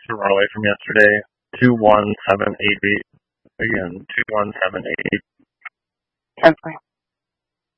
to run away from yesterday. 21788. Again, 21788. 10-3.